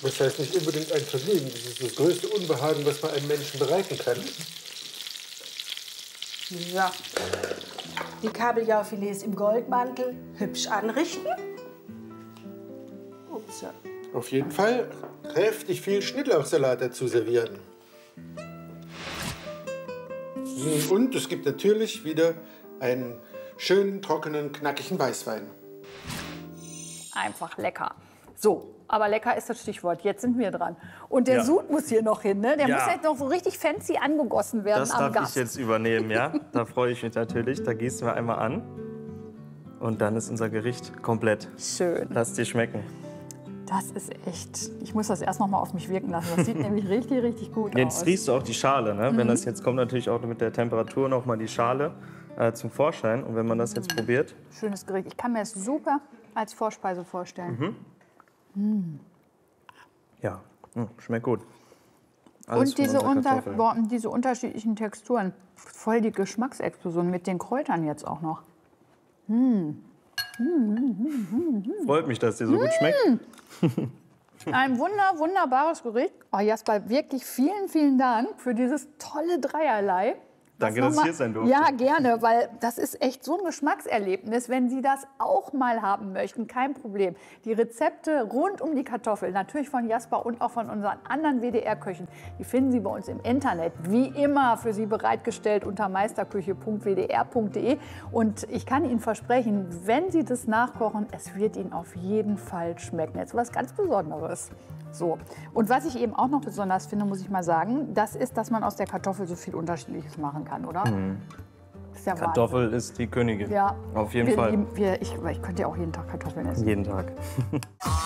Das heißt nicht unbedingt ein Vergnügen. Das ist das größte Unbehagen, was man einem Menschen bereiten kann. So. Die Kabeljaufilets im Goldmantel hübsch anrichten. Ups. Auf jeden Fall kräftig viel Schnittlauchsalat dazu servieren. Und es gibt natürlich wieder einen schönen, trockenen, knackigen Weißwein. Einfach lecker. So, aber lecker ist das Stichwort. Jetzt sind wir dran. Und der Sud muss hier noch hin, ne? Der muss jetzt noch so richtig fancy angegossen werden am Das darf Gast. ich jetzt übernehmen, ja? Da freue ich mich natürlich. Da gießen wir einmal an. Und dann ist unser Gericht komplett. Schön. Lass dir schmecken. Das ist echt. Ich muss das erst noch mal auf mich wirken lassen. Das sieht nämlich richtig, richtig gut Jetzt aus. riechst du auch die Schale, ne? Wenn das jetzt kommt, natürlich auch mit der Temperatur noch mal die Schale zum Vorschein. Und wenn man das jetzt probiert. Schönes Gericht. Ich kann mir es super als Vorspeise vorstellen. Ja, schmeckt gut. Alles Und diese, von unserer Kartoffel. diese unterschiedlichen Texturen. Voll die Geschmacksexplosion mit den Kräutern jetzt auch noch. Freut mich, dass dir so gut schmeckt. Ein wunderbares Gericht. Oh, Jasper, wirklich vielen, vielen Dank für dieses tolle Dreierlei. Danke, dass ich hier sein durfte. Ja, gerne, weil das ist echt so ein Geschmackserlebnis. Wenn Sie das auch mal haben möchten, kein Problem. Die Rezepte rund um die Kartoffel, natürlich von Jasper und auch von unseren anderen WDR-Köchen, die finden Sie bei uns im Internet. Wie immer für Sie bereitgestellt unter meisterküche.wdr.de. Und ich kann Ihnen versprechen, wenn Sie das nachkochen, es wird Ihnen auf jeden Fall schmecken. Jetzt was ganz Besonderes. So. Und was ich eben auch noch besonders finde, muss ich mal sagen, das ist, dass man aus der Kartoffel so viel Unterschiedliches machen kann, oder? Das ist ja Kartoffel ist die Königin. Ja. Auf jeden Fall. Ich könnte ja auch jeden Tag Kartoffeln essen. Jeden Tag.